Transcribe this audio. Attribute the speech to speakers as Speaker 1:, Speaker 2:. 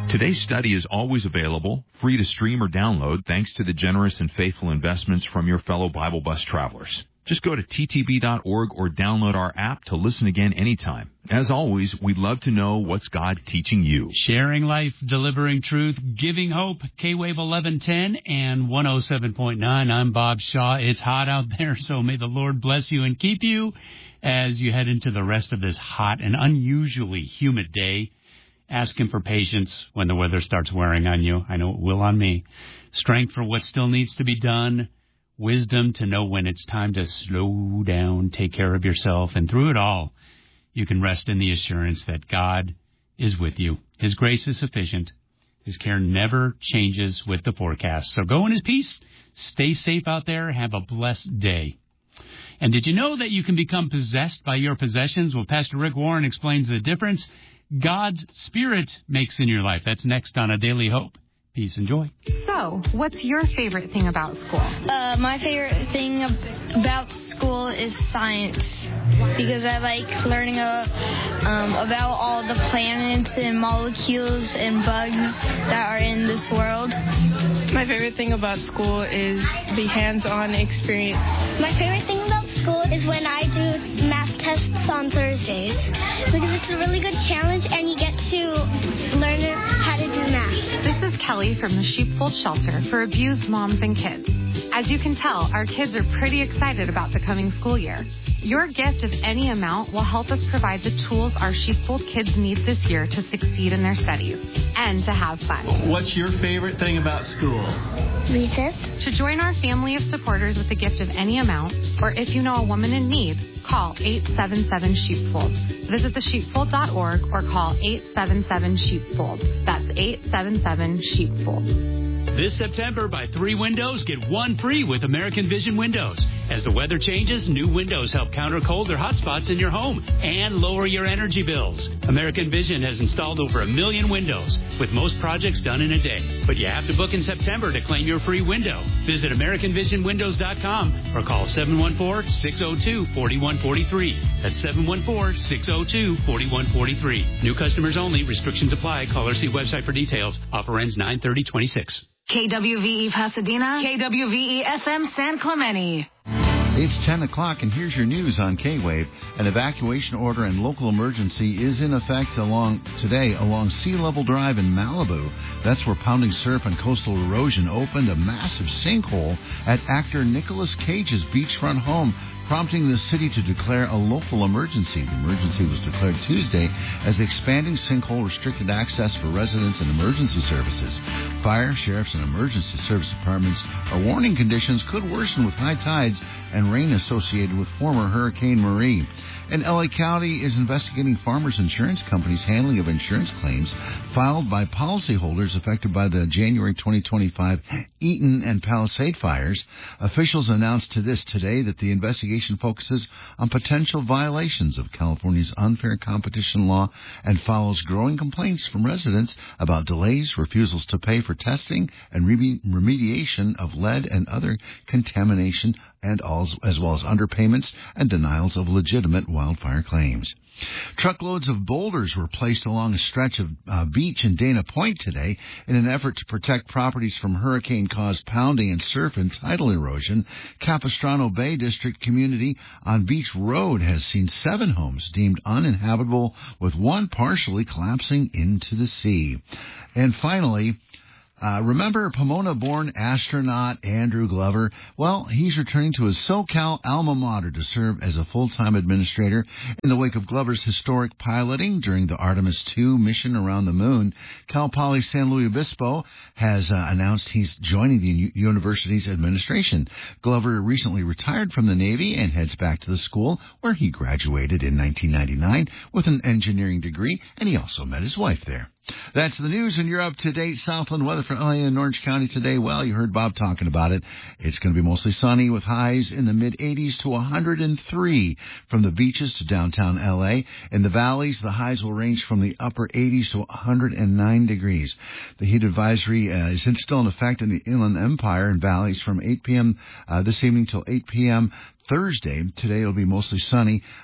Speaker 1: Today's study is always available, free to stream or download, thanks to the generous and faithful investments from your fellow Bible Bus travelers. Just go to ttb.org or download our app to listen again anytime. As always, we'd love to know what's God teaching you.
Speaker 2: Sharing life, delivering truth, giving hope. K-Wave 1110 and 107.9. I'm Bob Shaw. It's hot out there, so may the Lord bless you and keep you as you head into the rest of this hot and unusually humid day. Ask Him for patience when the weather starts wearing on you. I know it will on me. Strength for what still needs to be done. Wisdom to know when it's time to slow down, take care of yourself. And through it all, you can rest in the assurance that God is with you. His grace is sufficient. His care never changes with the forecast. So go in His peace. Stay safe out there. Have a blessed day. And did you know that you can become possessed by your possessions? Well, Pastor Rick Warren explains the difference God's Spirit makes in your life. That's next on A Daily Hope. Peace and joy.
Speaker 3: So, what's your favorite thing about school?
Speaker 4: My favorite thing about school is science because I like learning about all the planets and molecules and bugs that are in this world.
Speaker 5: My favorite thing about school is the hands-on experience.
Speaker 6: My favorite thing about school is when I do math tests on Thursdays because it's a really good challenge and you get to learn how to do math.
Speaker 3: This is Kelly from the Sheepfold Shelter for Abused Moms and Kids. As you can tell, our kids are pretty excited about the coming school year. Your gift of any amount will help us provide the tools our Sheepfold kids need this year to succeed in their studies and to have fun.
Speaker 7: What's your favorite thing about school?
Speaker 6: Recess.
Speaker 3: To join our family of supporters with a gift of any amount, or if you know a woman in need, call 877-SHEEPFOLD. Visit thesheepfold.org or call 877-SHEEPFOLD. That's 877-SHEEPFOLD.
Speaker 2: This September, buy 3 windows, get 1 free with American Vision Windows. As the weather changes, new windows help counter cold or hot spots in your home and lower your energy bills. American Vision has installed over 1 million windows, with most projects done in a day. But you have to book in September to claim your free window. Visit AmericanVisionWindows.com or call 714-602-4143. That's 714-602-4143. New customers only. Restrictions apply. Call or see website for details. Offer ends 9/30/26.
Speaker 8: KWVE Pasadena, KWVE FM San Clemente.
Speaker 9: It's 10 o'clock, and here's your news on K-Wave. An evacuation order and local emergency is in effect today along Sea Level Drive in Malibu. That's where pounding surf and coastal erosion opened a massive sinkhole at actor Nicolas Cage's beachfront home, prompting the city to declare a local emergency. The emergency was declared Tuesday as the expanding sinkhole restricted access for residents and emergency services. Fire, sheriffs, and emergency service departments are warning conditions could worsen with high tides and rain associated with former Hurricane Marie. And L.A. County is investigating Farmers Insurance Company's handling of insurance claims filed by policyholders affected by the January 2025 Eaton and Palisade fires. Officials announced today that the investigation focuses on potential violations of California's unfair competition law and follows growing complaints from residents about delays, refusals to pay for testing, and remediation of lead and other contamination, and as well as underpayments and denials of legitimate wildfire claims. Truckloads of boulders were placed along a stretch of beach in Dana Point today in an effort to protect properties from hurricane-caused pounding and surf and tidal erosion. Capistrano Bay District community on Beach Road has seen 7 homes deemed uninhabitable, with 1 partially collapsing into the sea. And finally, remember Pomona-born astronaut Andrew Glover? Well, he's returning to his SoCal alma mater to serve as a full-time administrator in the wake of Glover's historic piloting during the Artemis II mission around the moon. Cal Poly San Luis Obispo has announced he's joining the university's administration. Glover recently retired from the Navy and heads back to the school where he graduated in 1999 with an engineering degree, and he also met his wife there. That's the news, and you're up to date. Southland weather for LA and Orange County today. Well, you heard Bob talking about it. It's going to be mostly sunny with highs in the mid-80s to 103 from the beaches to downtown LA. In the valleys, the highs will range from the upper 80s to 109 degrees. The heat advisory is still in effect in the Inland Empire and valleys from 8 p.m. This evening till 8 p.m. Thursday. Today it'll be mostly sunny.